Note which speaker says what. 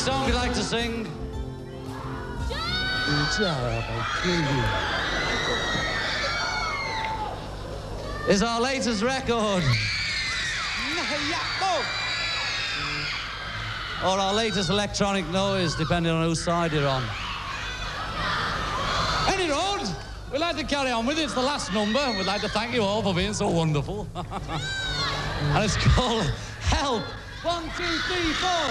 Speaker 1: song we'd like to sing. Is our latest record. Or our latest electronic noise, depending on whose side you're on. Any road, we'd like to carry on with it. It's the last number. We'd like to thank you all for being so wonderful. And it's called Help. 1, 2, 3, 4.